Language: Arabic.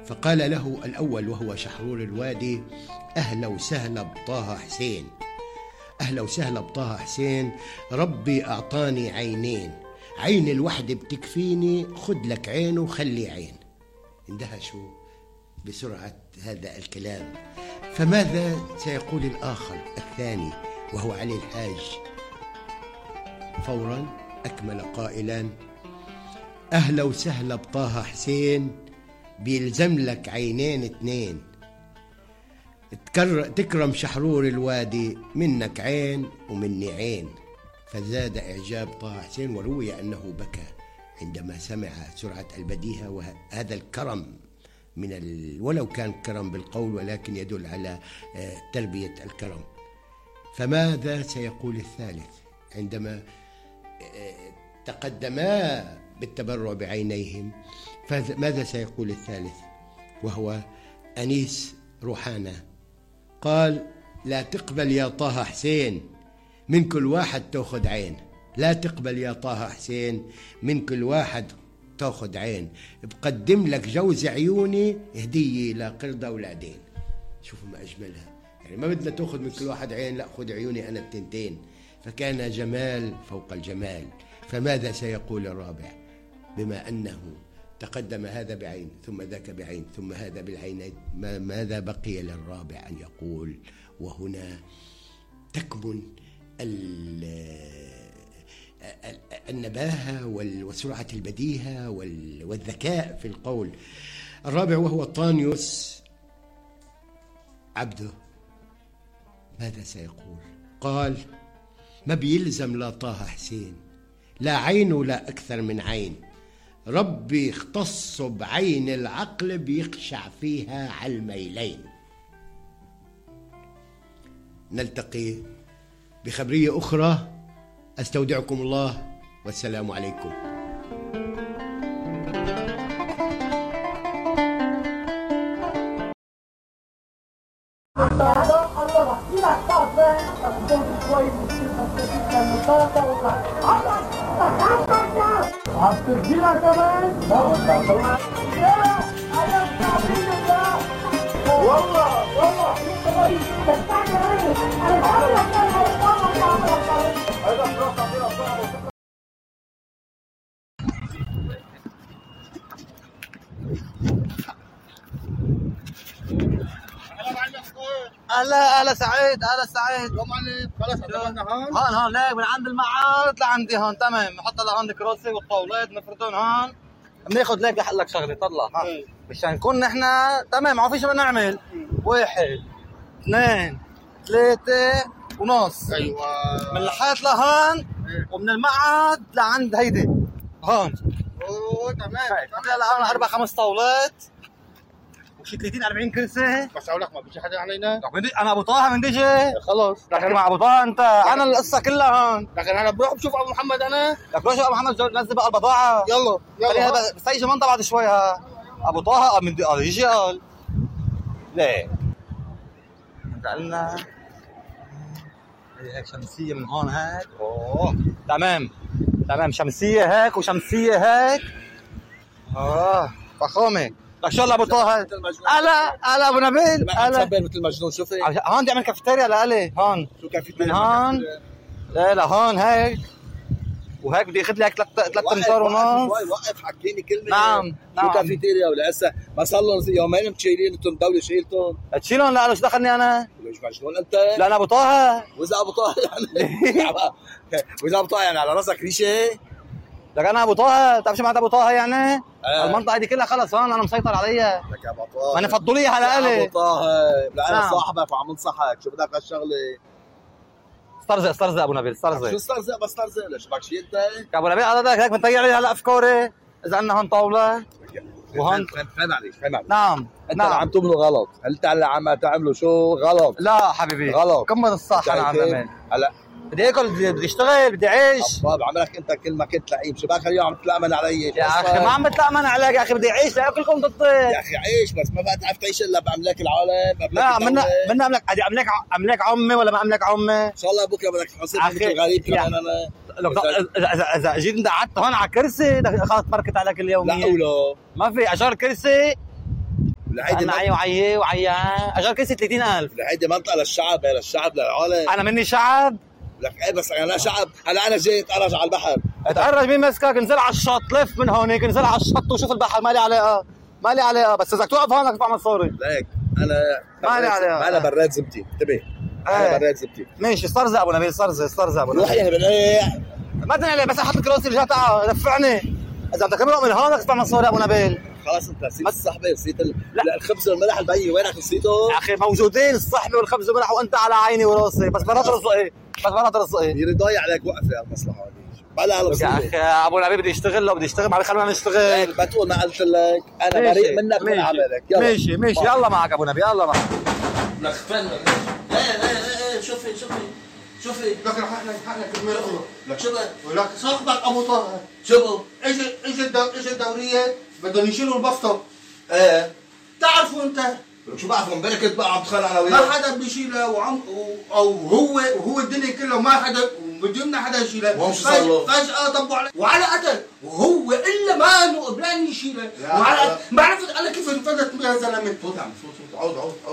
فقال له الأول وهو شحرور الوادي: أهلا وسهلا بطه حسين، أهلا وسهلا بطه حسين، ربي أعطاني عينين، عين الوحدة بتكفيني، خد لك عين وخلي عين. اندهشوا بسرعة هذا الكلام. فماذا سيقول الآخر الثاني وهو علي الحاج؟ فورا أكمل قائلا: أهلا وسهلا بطه حسين، بيلزم لك عينين اتنين، تكرم شحرور الوادي، منك عين ومني عين. فزاد إعجاب طه حسين، وروي أنه بكى عندما سمع سرعة البديهة وهذا الكرم ولو كان كرم بالقول ولكن يدل على تربية الكرم. فماذا سيقول الثالث عندما تقدما بالتبرع بعينيهم؟ فماذا سيقول الثالث وهو أنيس روحانة؟ قال: لا تقبل يا طه حسين، من كل واحد تأخذ عين، لا تقبل يا طه حسين، من كل واحد تأخذ عين، بقدم لك جوز عيوني هدية لقردة أولادين. شوفوا ما أجملها، يعني ما بدنا تأخذ من كل واحد عين، لا خذ عيوني أنا التنتين. فكان جمال فوق الجمال. فماذا سيقول الرابع بما أنه تقدم هذا بعين ثم ذاك بعين ثم هذا بالعينين؟ ماذا بقي للرابع أن يقول؟ وهنا تكمن النباهة وسرعة البديهة والذكاء في القول. الرابع وهو طانيوس عبده، ماذا سيقول؟ قال: ما بيلزم لا طه حسين، لا عين ولا أكثر من عين، ربي اختص بعين العقل بيخشع فيها على الميلين. نلتقي بخبرية أخرى، أستودعكم الله والسلام عليكم. اهلا سعيد، اهلا سعيد. يا معلم خلص عملنا هون ليك من عند المعرض لعندي هون. تمام، نحط لهون الكراسي والطاولات نفردهم هون. بناخذ ليك احلى لك شغله، طلع مشان نكون نحن تمام. ما في شيء بدنا نعمل. 1 2 3 ونص. ايوه، من الحيط لهون ومن المعرض لعند هيدي هون. اوه تمام. هلا لهون 4 5 طاولات وشي 30 40 كرسي. بس اقول لك ما بيجي حدا علينا. انا ابو طه من ديجي. خلص لكن مع ابو طه انت انا القصه كلها هون. لكن انا بروح بشوف ابو محمد. انا لك روح ابو محمد نزل بقى البضاعه. يلا بس هي منطقه بعد شوي. ابو طه من يجي قال ليه انت قلنا هيك شمسيه من هون هيك. اوه تمام شمسيه هيك وشمسيه هيك. فخامه. لك شو ابو طه. هلا ابو نبيل. هلا مثل المجنون. شوفي هون بدي اعمل كافيتيريا لالي هون. شو كافيتيريا؟ من هون لا هون هيك وهيك بدي اخذ لك 3 امتار ونص. وقف حكيني كلمه. نعم شو كافيتيريا ولا هسه ما صار لهم يومين مشيلين انتم الدوله شيلتهم. تشيلهم؟ لا شو دخلني انا؟ مش مجنون انت؟ لا انا ابو طه. واذا ابو طه يعني واذا ابو طه يعني على راسك ريشه. لك انا ابو طه. بتعرف شو معناتها ابو طه يعني؟ المنطقه دي كلها خلص هون انا مسيطر عليها. لك يا ابو طه ما انا فضوليه على الي. ابو طه لا انا صاحبك وعم انصحك. شو بدك هالشغله؟ استرزق ابو نبيل استرزق. شو استرزق؟ بس استرزق ليش بدك شيء انت؟ يا ابو نبيل هيك بنطيع لي هلا افكاري. اذا عندنا هون طاوله وهون فهم عليك. نعم انت اللي عم تعمله غلط. انت اللي عم تعمله شو غلط. لا حبيبي غلط. كمل الصح. انا عم بعمل هلا بدي اكل بدي اشتغل بدي اعيش. طب عملك انت كل ما كنت لئيم. شو بك اليوم عم تتلأمن علي؟ يا اخي ما عم بتلأمن عليك يا اخي. بدي اعيش لاكلكم ضدي يا اخي. عيش بس ما بقى تعرف تعيش الا باملاك العالم. لا منا املاك عمي ولا ما املاك عمي. ان شاء الله بكره بدك تحاسب مثل غريب كمان. انا اذا جيت قعدت هون على كرسي خلص تمركت عليك اليوميه. لا ولا ما في اشار كرسي لهيدي معي وعياه اجار كرسي 30,000. لهيدي منطقه للشعب، للشعب للعالم. انا مني شعب لك ايه بس انا شعب. هلا انا جاي اتقرج على البحر. اتقرج مين مسكك؟ انزل على الشط، لف من هونيك انزل على الشط وشوف البحر. مالي علاقه مالي علاقه، بس اذا توقف هون بدك تدفع مصاري. ليك انا مالي عليها. انا براد زبتي انتبه. انا براد زبتي. ماشي استرزق ابو نبيل، استرزق ابو نبيل. روح يا بني. ما بدنا عليه، بس احط الكراسي رجعت دفعني. اذا بدك تمرق من هون بدك تدفع مصاري ابو نبيل. خلاص انت نسيت الصحبه، نسيت الخبز والملح البي، وينك نسيته؟ يا اخي موجودين الصحبه والخبز والملح وانت على عيني وراسي، بس بدنا نرزق ايه؟ بس بدنا نرزق ايه؟ يريد ضايع عليك وقف يا المصلحه هذه. بلا على يا اخي ابو نبيل بدي اشتغل، لو بدي اشتغل ما خلونا نشتغل. ما تقول ما قلت لك انا بريء منك من عملك. ماشي يلا معك ابو نبيل يلا معك. لك فن ايه شوفي لك حقنا كرمال الله. لك شو ولك صاحبك ابو طه شو اجى الدوريه بدهم يشيلوا البسطه. ايه تعرفوا انت شو بعرف امبارح كنت بقى عم بتخانق انا وياه. ما حدا بيشيلها او هو الدنيا كلها ما حدا بده يمنع حدا يشيلها. وهم شو صار له؟ فجأة طبوا عليه وعلى قتل وهو الا ما انه قبلان يشيلها. ما عرفت انا كيف انفدت يا زلمه. فوت عم فوت عود